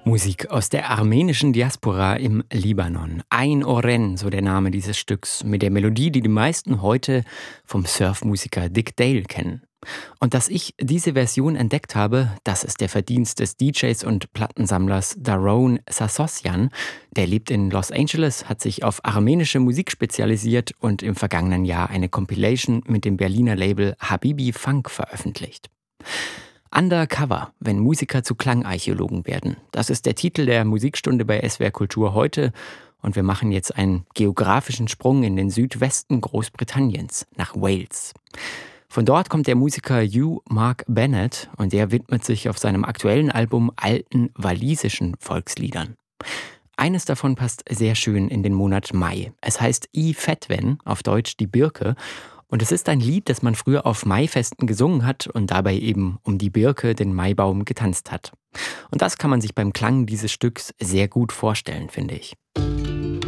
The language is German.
Musik aus der armenischen Diaspora im Libanon. Ein Oren, so der Name dieses Stücks, mit der Melodie, die die meisten heute vom Surfmusiker Dick Dale kennen. Und dass ich diese Version entdeckt habe, das ist der Verdienst des DJs und Plattensammlers Daron Sassosyan. Der lebt in Los Angeles, hat sich auf armenische Musik spezialisiert und im vergangenen Jahr eine Compilation mit dem Berliner Label Habibi Funk veröffentlicht. Undercover, wenn Musiker zu Klangarchäologen werden. Das ist der Titel der Musikstunde bei SWR Kultur heute. Und wir machen jetzt einen geografischen Sprung in den Südwesten Großbritanniens, nach Wales. Von dort kommt der Musiker Hugh Mark Bennett und der widmet sich auf seinem aktuellen Album alten walisischen Volksliedern. Eines davon passt sehr schön in den Monat Mai. Es heißt I Fetwen, auf Deutsch die Birke. Und es ist ein Lied, das man früher auf Maifesten gesungen hat und dabei eben um die Birke, den Maibaum, getanzt hat. Und das kann man sich beim Klang dieses Stücks sehr gut vorstellen, finde ich.